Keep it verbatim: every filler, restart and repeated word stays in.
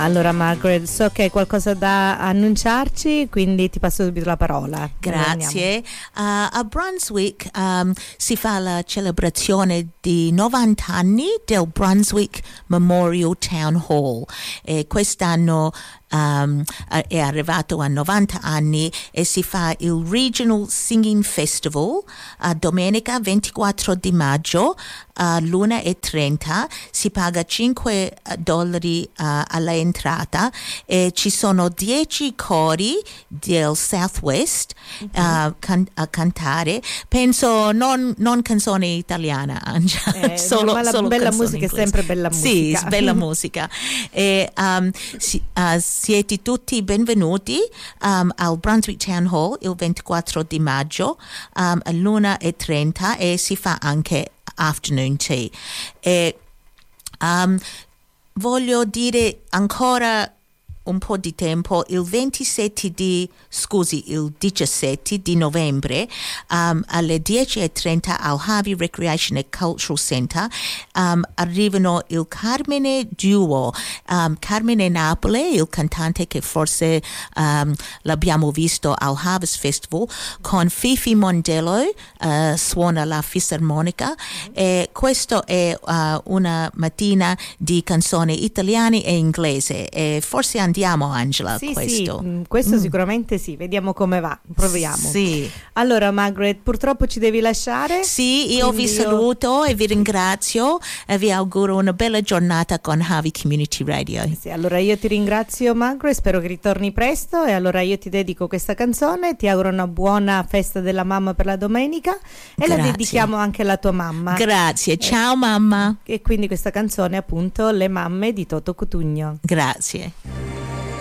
Allora Margaret, so che hai qualcosa da annunciarci, quindi ti passo subito la parola. Grazie. Uh, a Brunswick um, si fa la celebrazione di novanta anni del Brunswick Memorial Town Hall e quest'anno Um, è arrivato a novanta anni e si fa il Regional Singing Festival uh, domenica ventiquattro di maggio all'una e trenta. Si paga cinque dollari uh, all'entrata e ci sono dieci cori del Southwest uh, can- a cantare. Penso non, non canzone italiana, Angela. Eh, solo, ma la solo bella canzone musica inglese. è sempre bella musica. Sì, bella musica. E, um, si, uh, siete tutti benvenuti um, al Brunswick Town Hall il ventiquattro di maggio um, all'una e trenta e si fa anche afternoon tea. E, um, voglio dire ancora un po' di tempo, il ventisette di scusi il diciassette di novembre um, alle dieci e trenta al Harvey Recreation and Cultural Center um, arrivano il Carmine Duo. um, Carmine Napoli, il cantante che forse um, l'abbiamo visto al Harvest Festival, con Fifi Mondello uh, suona la fisarmonica. Mm-hmm. E questo è uh, una mattina di canzoni italiane e inglese e forse andiamo, Angela, sì, questo. Sì, questo mm. sicuramente sì, vediamo come va, proviamo. Sì. Allora Margaret, purtroppo ci devi lasciare. Sì, io vi saluto io... e vi ringrazio e vi auguro una bella giornata con Harvey Community Radio. Sì, allora io ti ringrazio Margaret, spero che ritorni presto e allora io ti dedico questa canzone, ti auguro una buona festa della mamma per la domenica e Grazie. La dedichiamo anche alla tua mamma. Grazie, ciao mamma. E quindi questa canzone è appunto Le mamme di Toto Cutugno. Grazie.